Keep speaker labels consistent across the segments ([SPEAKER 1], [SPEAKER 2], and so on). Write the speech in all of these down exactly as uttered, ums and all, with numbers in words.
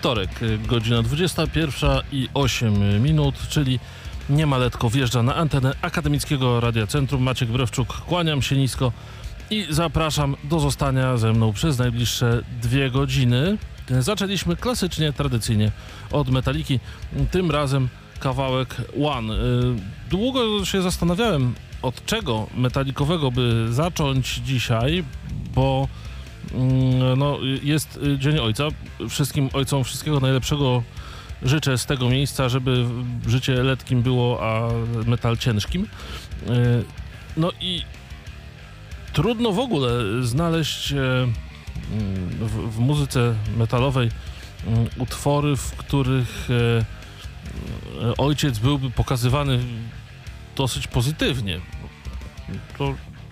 [SPEAKER 1] Wtorek, godzina dwudziesta pierwsza i osiem minut, czyli niemaletko wjeżdża na antenę Akademickiego Radia Centrum. Maciek Brewczuk, kłaniam się nisko i zapraszam do zostania ze mną przez najbliższe dwie godziny. Zaczęliśmy klasycznie, tradycyjnie od Metaliki, tym razem kawałek One. Długo się zastanawiałem, od czego metalikowego by zacząć dzisiaj, bo no, jest Dzień Ojca. Wszystkim ojcom wszystkiego najlepszego życzę z tego miejsca, żeby życie letkim było, a metal ciężkim. No i trudno w ogóle znaleźć w, w muzyce metalowej utwory, w których ojciec byłby pokazywany dosyć pozytywnie. To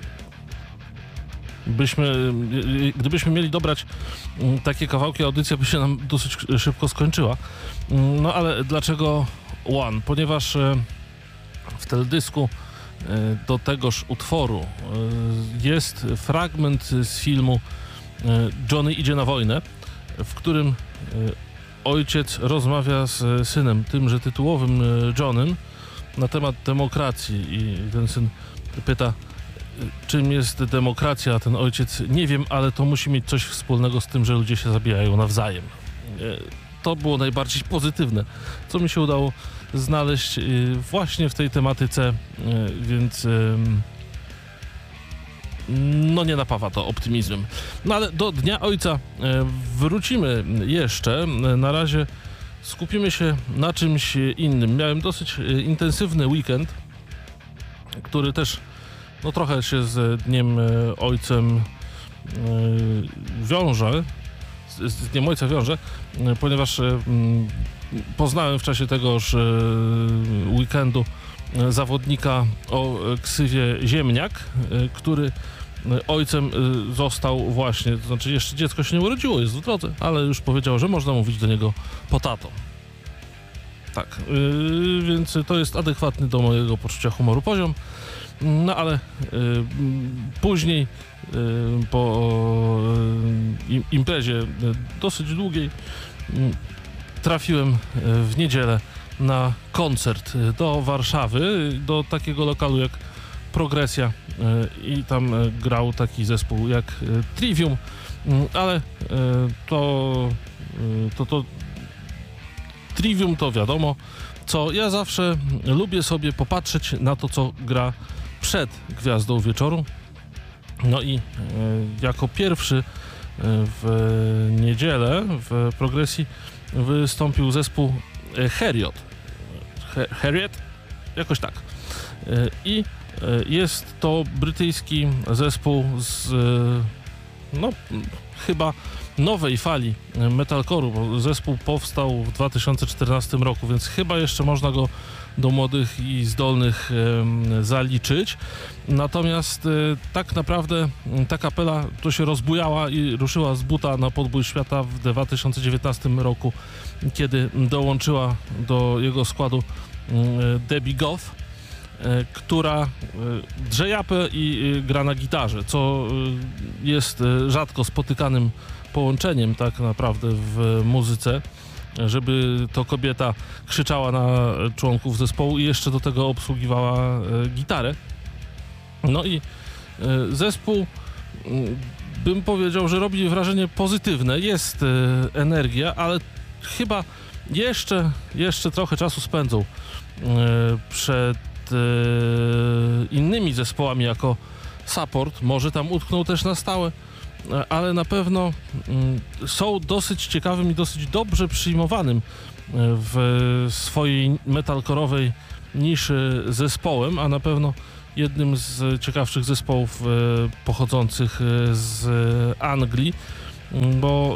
[SPEAKER 1] byśmy, gdybyśmy mieli dobrać takie kawałki, audycja by się nam dosyć szybko skończyła. No ale dlaczego One? Ponieważ w teledysku do tegoż utworu jest fragment z filmu Johnny idzie na wojnę, w którym ojciec rozmawia z synem, tymże tytułowym Johnem, na temat demokracji i ten syn pyta, czym jest demokracja, a ten ojciec: nie wiem, ale to musi mieć coś wspólnego z tym, że ludzie się zabijają nawzajem. To było najbardziej pozytywne, co mi się udało znaleźć właśnie w tej tematyce, więc no nie napawa to optymizmem. No ale do Dnia Ojca wrócimy jeszcze. Na razie skupimy się na czymś innym. Miałem dosyć intensywny weekend, który też no trochę się z Dniem Ojcem wiąże, z Dniem Ojca wiąże, ponieważ poznałem w czasie tegoż weekendu zawodnika o ksywie Ziemniak, który ojcem został właśnie, to znaczy jeszcze dziecko się nie urodziło, jest w drodze, ale już powiedział, że można mówić do niego potato. Tak, yy, więc to jest adekwatny do mojego poczucia humoru poziom. No ale y, później y, po y, imprezie y, dosyć długiej y, trafiłem y, w niedzielę na koncert y, do Warszawy, do takiego lokalu jak Progresja y, i tam y, grał taki zespół jak y, Trivium, y, ale y, to, y, to to Trivium to wiadomo co, ja zawsze lubię sobie popatrzeć na to, co gra przed Gwiazdą Wieczoru. No i e, jako pierwszy e, w niedzielę w Progresji wystąpił zespół e, Heriot. He, Heriot? Jakoś tak. E, I e, jest to brytyjski zespół z e, no chyba nowej fali metalcore'u, bo zespół powstał w dwa tysiące czternastym roku, więc chyba jeszcze można go do młodych i zdolnych e, zaliczyć. Natomiast e, tak naprawdę ta kapela to się rozbujała i ruszyła z buta na podbój świata w dwa tysiące dziewiętnastym roku, kiedy dołączyła do jego składu e, Debbie Goff, e, która e, drze japę i e, gra na gitarze, co e, jest e, rzadko spotykanym połączeniem tak naprawdę w muzyce, żeby to kobieta krzyczała na członków zespołu i jeszcze do tego obsługiwała e, gitarę. No i e, zespół, m, bym powiedział, że robi wrażenie pozytywne, jest e, energia, ale chyba jeszcze, jeszcze trochę czasu spędzą e, przed e, innymi zespołami jako support, może tam utkną też na stałe, ale na pewno mm, są dosyć ciekawym i dosyć dobrze przyjmowanym w swojej metalcore'owej niszy zespołem, a na pewno jednym z ciekawszych zespołów e, pochodzących z Anglii, bo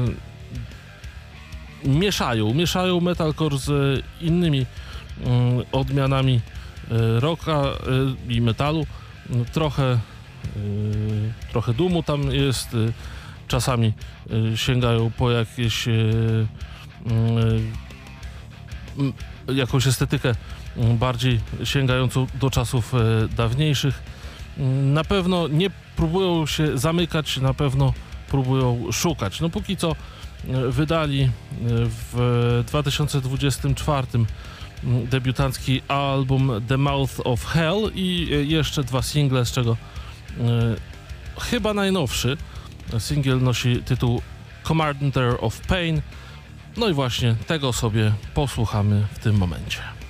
[SPEAKER 1] e, mieszają, mieszają metalcore z innymi e, odmianami e, rocka e, i metalu. Trochę Yy, trochę doomu tam jest, yy, czasami yy, sięgają po jakieś yy, yy, jakąś estetykę yy, bardziej sięgającą do czasów yy, dawniejszych. Yy, na pewno nie próbują się zamykać, na pewno próbują szukać. No póki co wydali w dwa tysiące dwudziestym czwartym debiutancki album The Mouth of Hell i jeszcze dwa single, z czego e, chyba najnowszy singiel nosi tytuł Commander of Pain. No i właśnie tego sobie posłuchamy w tym momencie.